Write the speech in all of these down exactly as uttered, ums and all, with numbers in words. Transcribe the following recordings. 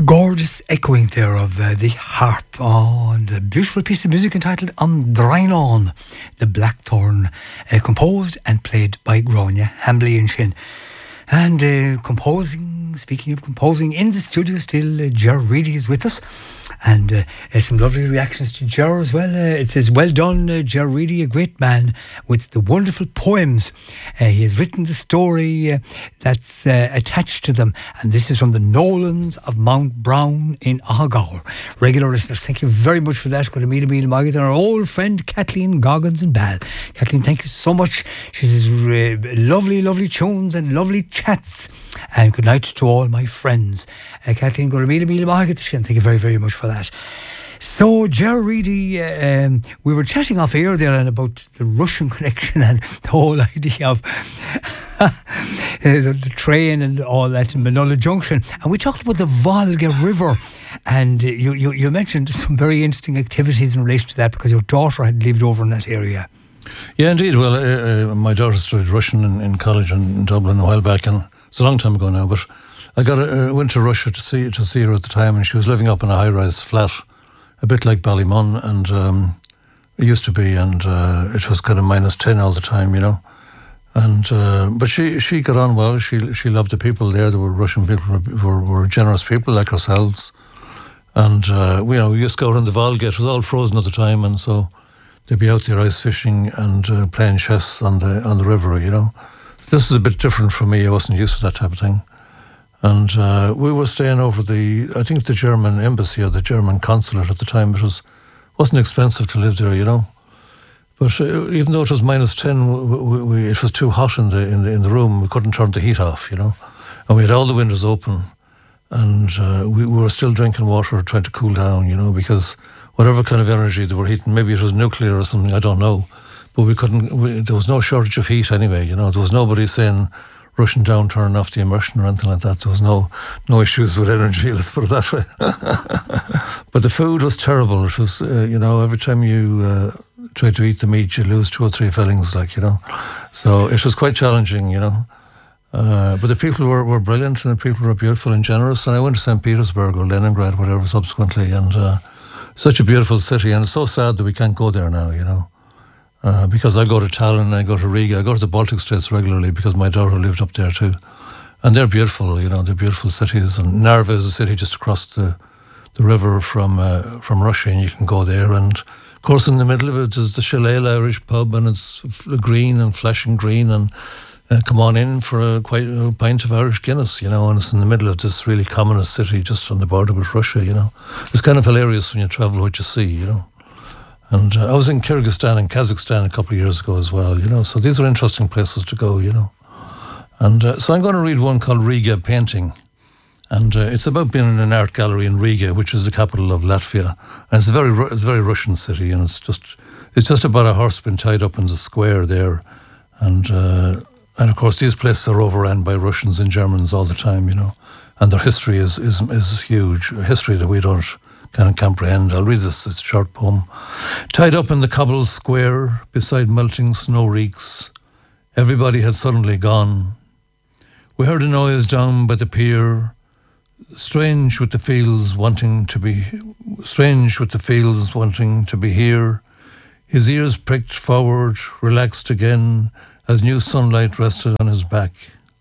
Gorgeous echoing there of uh, the harp on a beautiful piece of music entitled On Draenon, the Blackthorn, uh, composed and played by Gráinne Hambley and Shin. And uh, composing, speaking of composing, in the studio still, uh, Ger Reedy is with us. And uh, uh, some lovely reactions to Ger as well. Uh, it says, well done, uh, Ger Reedy, a great man with the wonderful poems. Uh, he has written the story uh, that's uh, attached to them. And this is from the Nolans of Mount Brown in Argyle. Regular listeners, thank you very much for that. Good to meet you, and our old friend Kathleen Goggins and Ball. Kathleen, thank you so much. She says, uh, lovely, lovely tunes and lovely chats. And good night to all my friends. Uh, Kathleen, good to meet you, and thank you very, very much for that. So, Ger Reedy, uh, um, we were chatting off air there and about the Russian connection and the whole idea of uh, the, the train and all that in Manila Junction. And we talked about the Volga River. And uh, you, you, you mentioned some very interesting activities in relation to that because your daughter had lived over in that area. Yeah, indeed. Well, uh, uh, my daughter studied Russian in, in college in, in Dublin a while back, and it's a long time ago now, but I got a, uh, went to Russia to see to see her at the time, and she was living up in a high-rise flat, a bit like Ballymun, and um, it used to be, and uh, it was kind of minus ten all the time, you know. And uh, but she she got on well. She she loved the people there. There were Russian people who were, were generous people like ourselves, and uh, you know we used to go around the Volga. It was all frozen at the time, and so they'd be out there ice fishing and uh, playing chess on the on the river, you know. This is a bit different for me. I wasn't used to that type of thing. And uh, we were staying over the, I think the German embassy or the German consulate at the time. It was, wasn't expensive to live there, you know. But uh, even though it was minus ten, we, we, we, it was too hot in the, in the in the room. We couldn't turn the heat off, you know. And we had all the windows open. And uh, we, we were still drinking water, trying to cool down, you know, because whatever kind of energy they were heating, maybe it was nuclear or something, I don't know. But we couldn't, we, there was no shortage of heat anyway, you know. There was nobody saying rushing down, turning off the immersion or anything like that. There was no no issues with energy, let's put it that way. But the food was terrible. It was, uh, you know, every time you uh, tried to eat the meat, you lose two or three fillings, like, you know. So it was quite challenging, you know. Uh, but the people were, were brilliant, and the people were beautiful and generous. And I went to Saint Petersburg or Leningrad, whatever, subsequently, and uh, such a beautiful city. And it's so sad that we can't go there now, you know. Uh, because I go to Tallinn, I go to Riga, I go to the Baltic States regularly because my daughter lived up there too. And they're beautiful, you know, they're beautiful cities. And Narva is a city just across the the river from uh, from Russia, and you can go there. And of course, in the middle of it is the Shillelagh Irish pub, and it's green and flashing green. And uh, come on in for a quite a pint of Irish Guinness, you know. And it's in the middle of this really communist city, just on the border with Russia, you know. It's kind of hilarious when you travel what you see, you know. And uh, I was in Kyrgyzstan and Kazakhstan a couple of years ago as well, you know. So these are interesting places to go, you know. And uh, so I'm going to read one called Riga Painting. And uh, it's about being in an art gallery in Riga, which is the capital of Latvia. And it's a very it's a very Russian city, and it's just it's just about a horse being tied up in the square there. And uh, and of course these places are overrun by Russians and Germans all the time, you know. And their history is is is huge, a history that we don't can't comprehend. I'll read this, this short poem. Tied up in the cobbled square beside melting snow reeks, everybody had suddenly gone. We heard a noise down by the pier, strange with the fields wanting to be, strange with the fields wanting to be here. His ears pricked forward, relaxed again, as new sunlight rested on his back.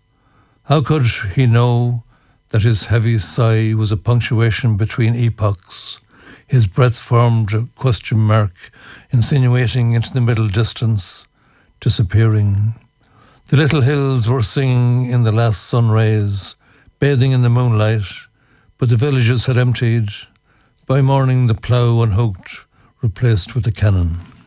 How could he know that his heavy sigh was a punctuation between epochs? His breath formed a question mark, insinuating into the middle distance, disappearing. The little hills were singing in the last sun rays, bathing in the moonlight, but the villages had emptied. By morning the plough unhooked, replaced with a cannon.